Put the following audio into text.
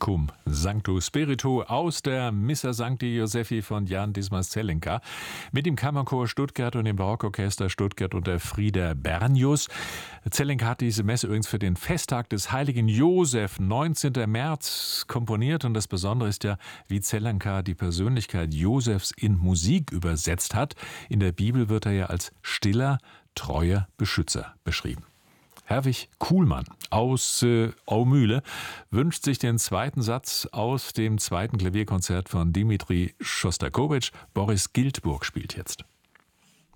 Cum Sancto Spiritu aus der Missa Sancti Josephi von Jan Dismas Zelenka mit dem Kammerchor Stuttgart und dem Barockorchester Stuttgart unter Frieder Bernius. Zelenka hat diese Messe übrigens für den Festtag des heiligen Josef, 19. März, komponiert. Und das Besondere ist ja, wie Zelenka die Persönlichkeit Josefs in Musik übersetzt hat. In der Bibel wird er ja als stiller, treuer Beschützer beschrieben. Herwig Kuhlmann aus Aumühle wünscht sich den zweiten Satz aus dem zweiten Klavierkonzert von Dimitri Schostakowitsch. Boris Giltburg spielt jetzt.